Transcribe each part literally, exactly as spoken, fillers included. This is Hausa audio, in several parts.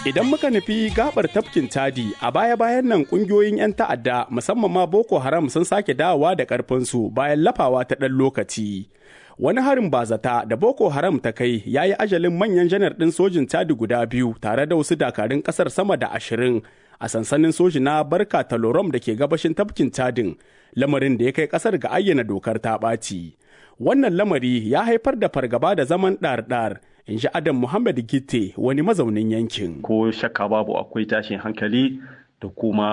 Idan muka nufi gabar tafkin Chadi a baya-bayan nan kungiyoyin 'yan ta'adda musamman ma Boko Haram sun sake dawowa da ƙarfinsu bayan lafawa ta ɗan lokaci. Wani harin bazata da Boko Haram ta kai ya yi ajalin manyan janar ɗin sojin Chadi guda biyu tare da wasu dakarun ƙasar sama da ashirin a sansanin soji na Barka Talorom da ke gabashin tafkin Chadin, lamarin da ya kai ƙasar ga ayyana dokar ta ɓaci. Wannan lamari ya haifar da fargaba da zaman ɗar-ɗar, in ji Adam Muhammad Gitte, wani mazaunin yankin. Ko shakka babu akwai tashin hankali da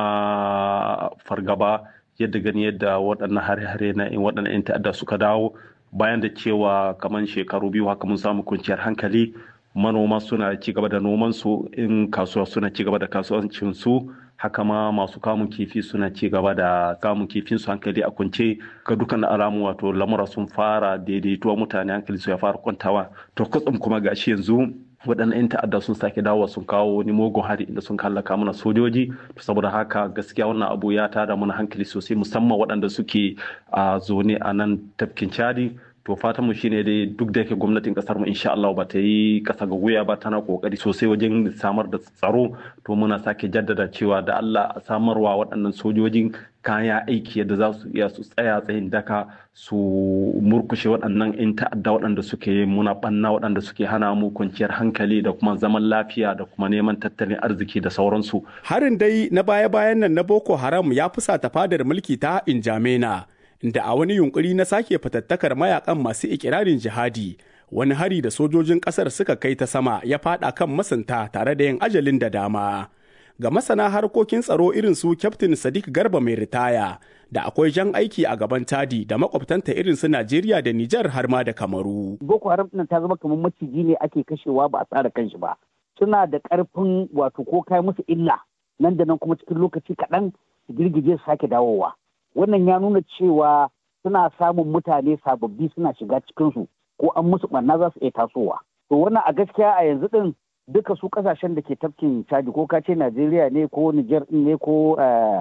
kuma fargaba yadda gani yadda waɗannan hare-hare na in waɗannan 'yan ta'adda suka dawo bayan da cewa kamar shekaru biyu haka mun samu kwanciyar hankali, manoma suna ci gaba da nomansu, in kasuwa suna ci gaba da kasuwancinsu, haka ma masu kamun kifi suna ci gaba da kamun kifin su hankali a kwance. Ga dukkan alamu wato lamura sun fara daidaituwa, mutane hankali su ya fara kwantawa. To kutsum kuma gashi yanzu waɗannan 'yan ta'adda sun sake dawowa sun kawo wani mugun hari inda sun hallaka mana sojoji. Saboda haka gaskiya wannan abu ya tada mana hankali sosai, musamman waɗanda suke a zone a nan tafkin Chadi. To fatan mu shine dai duk da yake gwamnatin kasar mu insha Allah ba ta yi kasa ga wuya ba, tana kokari sosai wajen samar da tsaro. To muna sake jaddada cewa da Allah a samarwa waɗannan sojojin kaya aiki yadda za su iya su tsaya tsayin daka su murkushe waɗannan 'yan ta'adda waɗanda suke muna ɓanna, waɗanda suke hana mu kwanciyar hankali da kuma zaman lafiya da kuma neman tattalin arziki da sauransu. Harin dai na baya-bayan nan na Boko Haram ya fusata fadar mulki ta Injamena, inda a wani yunkuri na sake fatattakar mayakan masu ikirarin jihadi, wani hari da sojojin kasar suka kai ta sama ya fada kan masunta tare da yin ajalin da dama. Ga masana harkokin tsaro irin su Kyaftin Sadiq Garba mai ritaya, da akwai jan aiki a gaban Chadi da makwabtanta irin su Najeriya da Nijar har ma da Kamaru. Boko Haram ɗin ta zama kamar maciji ne ake kashewa ba a tsara kanshi ba. Suna da ƙarfin wato ko kai musu illa nan da nan kuma cikin lokaci kaɗan su girgije su sake dawowa. Wannan ya nuna cewa suna samun mutane sababbi suna shiga cikinsu, ko an musu ɓanna za su iya tasowa. To wannan a gaskiya a yanzu ɗin duka su ƙasashen da ke tafkin Chadi, ko ka ce Najeriya ne ko Niger ne ko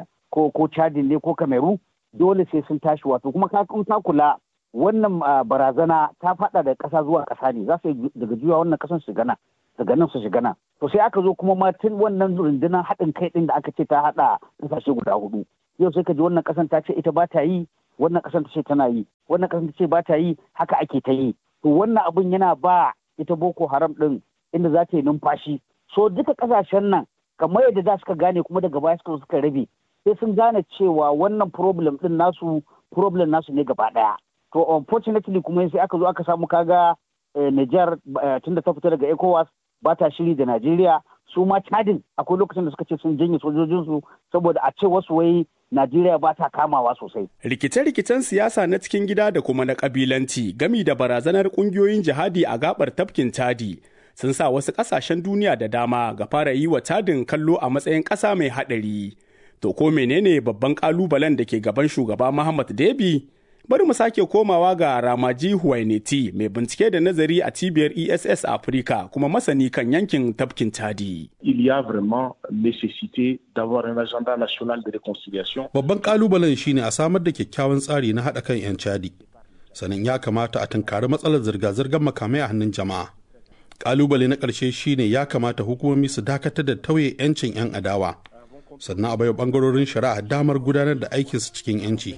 ko ko Chadi ne ko Cameroon, dole sai sun tashi. Wato kuma ka ta kula wannan barazana ta faɗa da ƙasa zuwa ƙasa ne, za su daga juya wannan ƙasan su gana daga nan su shiga nan. To sai aka zo kuma ma tun wannan rundunar haɗin kai ɗin da aka ce ta haɗa ƙasashe guda hudu. Yau sai ka ji wannan kasan ta ce ita ba ta yi, wannan kasan ta ce tana yi, wannan kasan ta ce ba ta yi, haka ake ta yi. To wannan abun yana ba ita Boko Haram din inda za ta yi numfashi. So duka kasashen nan kamar yadda za suka gane kuma daga baya suka suka rabe, sai sun gane cewa wannan problem din nasu problem nasu ne gaba daya. To unfortunately kuma sai aka zo aka samu kaga Niger tunda ta fita daga ECOWAS ba ta shiri da Najeriya, su ma Chadin akwai lokacin da suka ce sun janye sojojinsu saboda a ce wasu wai Najeriya ba ta kamawa sosai. Rikice-rikicen siyasa na cikin gida da kuma na kabilanci gami da barazanar kungiyoyin jihadi a gabar tafkin Chadi sun sa wasu kasashen duniya da dama ga fara yi wa Chadin kallo a matsayin ƙasa mai haɗari. To ko menene babban ƙalubalen da ke gaban shugaba Muhammad Deby? Bari mu sake komawa ga Ramaji Huwaineti, mai bincike da nazari a cibiyar E S S Africa kuma masani kan yankin tafkin Chadi. Il y a vraiment nécessité d'avoir un agenda national de réconciliation. Babban kalubalen shine a samar da kyakkyawan tsari na haɗa kan 'yan Chadi. Sannan ya kamata a tunkari matsalar zirga-zirgar makamai a hannun jama'a. Kalubale na ƙarshe shine ya kamata hukumomi su dakatar da tauye 'yancin 'yan adawa. Sannan a baiwa bangarorin shari'a damar gudanar da aikinsu cikin yanci.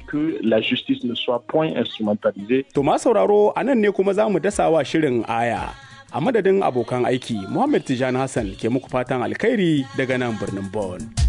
To ma sauraro a nan ne kuma za mu dasawa shirin aya. A madadin abokan aiki, Muhammad Tijani Hassan ke muku fatan alkhairi daga nan birnin Bonn.